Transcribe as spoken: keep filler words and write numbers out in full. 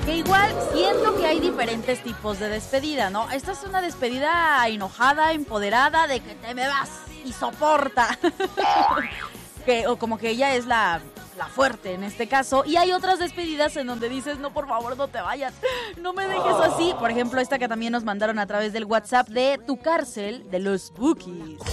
Que igual siento que hay diferentes tipos de despedida, ¿no? Esta es una despedida enojada, empoderada, de que te me vas y soporta. que, o como que ella es la, la fuerte en este caso. Y hay otras despedidas en donde dices, no, por favor, no te vayas, no me dejes así. Por ejemplo, esta que también nos mandaron a través del WhatsApp de Tu Cárcel, de los Bookies.